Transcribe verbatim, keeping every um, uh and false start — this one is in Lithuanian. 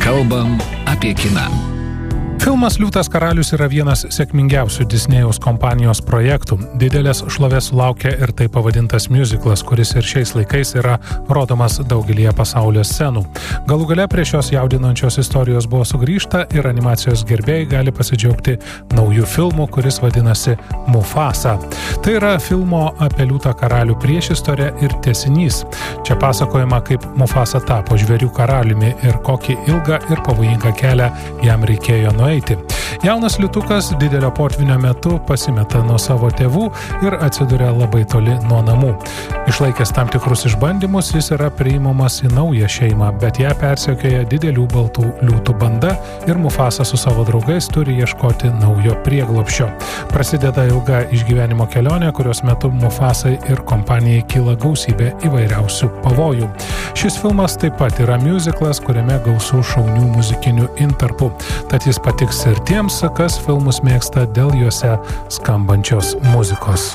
Kalbam apie kiną. Filmas Liūtas karalius yra vienas sėkmingiausių Disnėjaus kompanijos projektų. Didelės šlovės sulaukė ir taip pavadintas musiclas, kuris ir šiais laikais yra rodomas daugelįje pasaulio scenų. Galų gale prie šios jaudinančios istorijos buvo sugrįžta ir animacijos gerbėjai gali pasidžiaugti naujų filmų, kuris vadinasi Mufasa. Tai yra filmo apie Liūtą karalių priešistorė ir tęsinys. Čia pasakojama, kaip Mufasa tapo žvėrių karaliumi ir kokį ilgą ir pavojingą kelią jam reikėjo nueiti. Jaunas liūtukas didelio potvinio metu pasimeta nuo savo tėvų ir atsiduria labai toli nuo namų. Išlaikęs tam tikrus išbandymus, jis yra priimamas į naują šeimą, bet ją persekioja didelių baltų liūtų banda ir Mufasa su savo draugais turi ieškoti naujo prieglobsčio. Prasideda ilga išgyvenimo kelionė, kurios metu Mufasai ir kompanijai kyla gausybė įvairiausių pavojų. Šis filmas taip pat yra musiclas, kuriame gausų šaunių muzikinių intarpų. Tad jis patiks ir tiems, kas filmus mėgsta dėl juose skambančios muzikos.